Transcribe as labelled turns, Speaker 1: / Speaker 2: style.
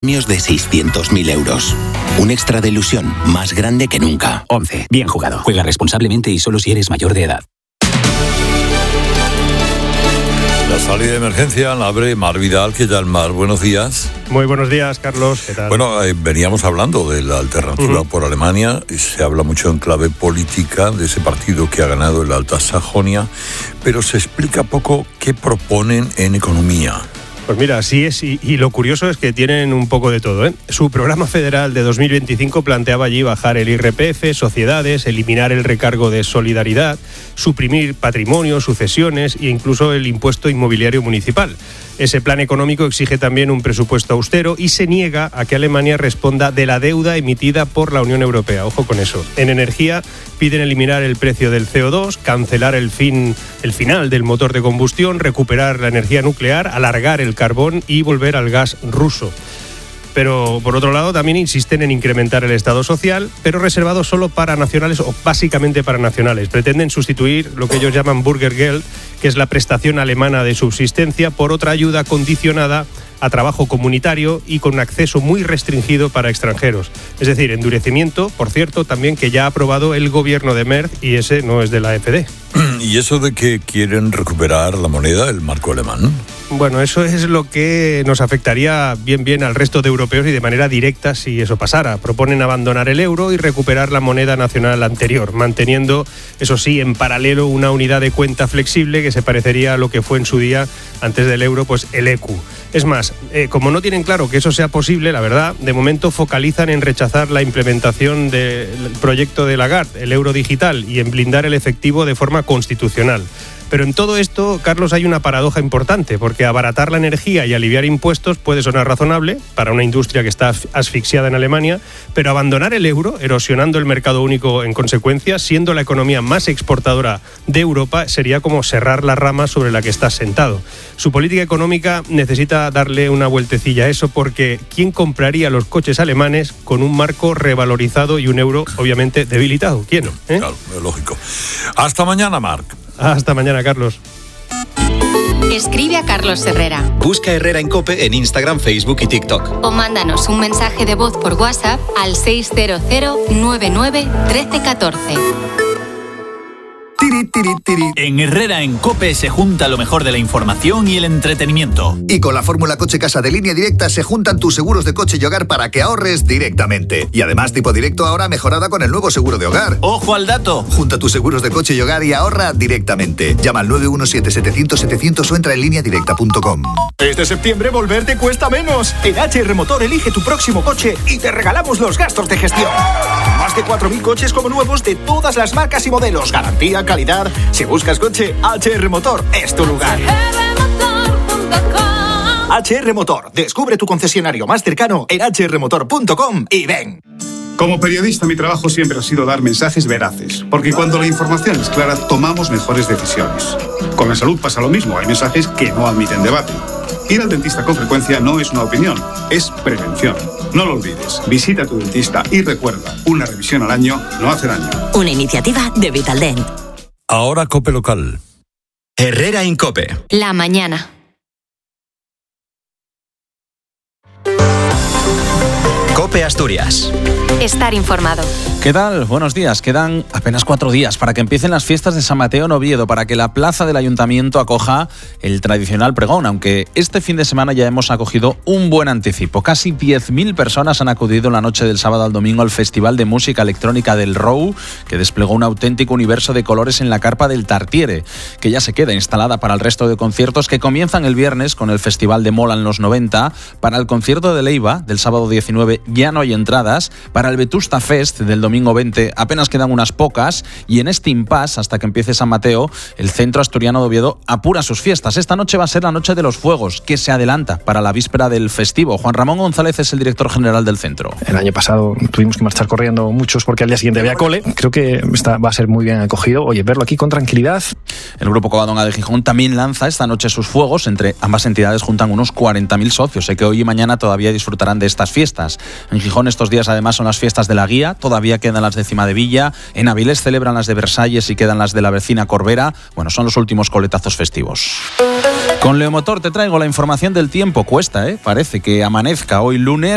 Speaker 1: Premios de 600.000 euros. Un extra de ilusión más grande que nunca.
Speaker 2: 11. Bien jugado. Juega responsablemente y solo si eres mayor de edad.
Speaker 3: La salida de emergencia la abre Mar Vidal, que ya el Mar. Buenos días.
Speaker 4: Muy buenos días, Carlos. ¿Qué tal?
Speaker 3: Bueno, veníamos hablando de la alternativa por Alemania. Se habla mucho en clave política de ese partido que ha ganado el Alta Sajonia, pero se explica poco qué proponen en economía.
Speaker 4: Pues mira, así es, y lo curioso es que tienen un poco de todo, ¿eh? Su programa federal de 2025 planteaba allí bajar el IRPF, sociedades, eliminar el recargo de solidaridad, suprimir patrimonio, sucesiones e incluso el impuesto inmobiliario municipal. Ese plan económico exige también un presupuesto austero y se niega a que Alemania responda de la deuda emitida por la Unión Europea. Ojo con eso. En energía piden eliminar el precio del CO2, cancelar el final del motor de combustión, recuperar la energía nuclear, alargar el carbón y volver al gas ruso. Pero, por otro lado, también insisten en incrementar el Estado social, pero reservado solo para nacionales o básicamente para nacionales. Pretenden sustituir lo que ellos llaman Bürgergeld, que es la prestación alemana de subsistencia, por otra ayuda condicionada a trabajo comunitario y con acceso muy restringido para extranjeros. Es decir, endurecimiento, por cierto, también que ya ha aprobado el gobierno de Merz y ese no es de la AfD.
Speaker 3: ¿Y eso de que quieren recuperar la moneda, el marco alemán?
Speaker 4: Bueno, eso es lo que nos afectaría bien al resto de europeos y de manera directa si eso pasara. Proponen abandonar el euro y recuperar la moneda nacional anterior, manteniendo, eso sí, en paralelo una unidad de cuenta flexible que se parecería a lo que fue en su día, antes del euro, pues el ECU. Es más, como no tienen claro que eso sea posible, la verdad, de momento focalizan en rechazar la implementación del proyecto de Lagarde, el euro digital, y en blindar el efectivo de forma constitucional. Pero en todo esto, Carlos, hay una paradoja importante, porque abaratar la energía y aliviar impuestos puede sonar razonable para una industria que está asfixiada en Alemania, pero abandonar el euro, erosionando el mercado único en consecuencia, siendo la economía más exportadora de Europa, sería como cerrar la rama sobre la que estás sentado. Su política económica necesita darle una vueltecilla a eso, porque ¿quién compraría los coches alemanes con un marco revalorizado y un euro, obviamente, debilitado? ¿Quién?
Speaker 3: Claro, es lógico. Hasta mañana, Marc.
Speaker 4: Hasta mañana, Carlos.
Speaker 5: Escribe a Carlos Herrera.
Speaker 6: Busca Herrera en COPE en Instagram, Facebook y TikTok.
Speaker 5: O mándanos un mensaje de voz por WhatsApp al 600 99 1314.
Speaker 7: En Herrera en COPE se junta lo mejor de la información y el entretenimiento.
Speaker 8: Y con la fórmula Coche Casa de Línea Directa se juntan tus seguros de coche y hogar para que ahorres directamente. Y además Tipo Directo ahora mejorada con el nuevo seguro de hogar.
Speaker 7: ¡Ojo al dato!
Speaker 8: Junta tus seguros de coche y hogar y ahorra directamente. Llama al 917-700-700 o entra en lineadirecta.com.
Speaker 9: Este septiembre volver te cuesta menos. En HR Motor elige tu próximo coche y te regalamos los gastos de gestión. Más de 4.000 coches como nuevos de todas las marcas y modelos. Garantía, calidad. Si buscas coche, HR Motor es tu lugar. HR Motor. Descubre tu concesionario más cercano en hrmotor.com y ven.
Speaker 10: Como periodista, mi trabajo siempre ha sido dar mensajes veraces, porque cuando la información es clara, tomamos mejores decisiones. Con la salud pasa lo mismo, hay mensajes que no admiten debate. Ir al dentista con frecuencia no es una opinión, es prevención. No lo olvides, visita a tu dentista y recuerda, una revisión al año no hace daño.
Speaker 11: Una iniciativa de Vitaldent.
Speaker 3: Ahora COPE local.
Speaker 6: Herrera en COPE.
Speaker 5: La mañana.
Speaker 6: COPE Asturias.
Speaker 5: Estar informado.
Speaker 12: ¿Qué tal? Buenos días. Quedan apenas 4 días para que empiecen las fiestas de San Mateo en Oviedo, para que la plaza del Ayuntamiento acoja el tradicional pregón, aunque este fin de semana ya hemos acogido un buen anticipo. Casi 10.000 personas han acudido la noche del sábado al domingo al Festival de Música Electrónica del Rou, que desplegó un auténtico universo de colores en la carpa del Tartiere, que ya se queda instalada para el resto de conciertos que comienzan el viernes con el Festival de Mola en los 90. Para el concierto de Leiva del sábado 19 ya no hay entradas. Para el Vetusta Fest del domingo 20 apenas quedan unas pocas, y en este impasse hasta que empiece San Mateo, el Centro Asturiano de Oviedo apura sus fiestas. Esta noche va a ser la Noche de los Fuegos, que se adelanta para la víspera del festivo. Juan Ramón González es el director general del centro.
Speaker 13: El año pasado tuvimos que marchar corriendo muchos porque al día siguiente había cole. Creo que va a ser muy bien acogido. Oye, verlo aquí con tranquilidad.
Speaker 12: El Grupo Covadonga de Gijón también lanza esta noche sus fuegos. Entre ambas entidades juntan unos 40.000 socios. Sé que hoy y mañana todavía disfrutarán de estas fiestas. En Gijón estos días además son las fiestas de la Guía, todavía quedan las de Cima de Villa. En Avilés celebran las de Versalles y quedan las de la vecina Corbera. Bueno, son los últimos coletazos festivos. Con Leomotor te traigo la información del tiempo. Cuesta, parece que amanezca hoy lunes.